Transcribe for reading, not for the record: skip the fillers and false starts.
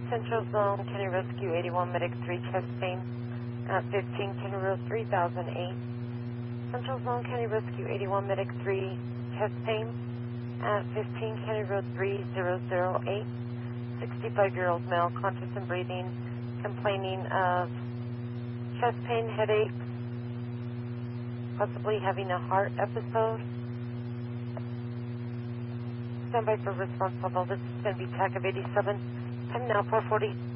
Central Zone, County Rescue 81, Medic 3, chest pain at 15, County Road 3008. Central Zone, County Rescue 81, Medic 3, chest pain at 15, County Road 3008. 65-year-old male, conscious and breathing, complaining of chest pain, headaches, possibly having a heart episode. Stand by for response level. This is going to be TAC of 87. Time now 4:40.